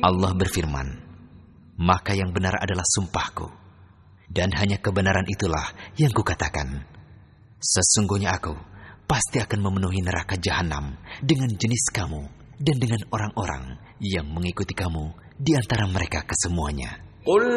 Allah berfirman, maka yang benar adalah sumpahku, dan hanya kebenaran itulah yang kukatakan. Sesungguhnya aku pasti akan memenuhi neraka jahanam dengan jenis kamu dan dengan orang-orang yang mengikuti kamu di antara mereka kesemuanya.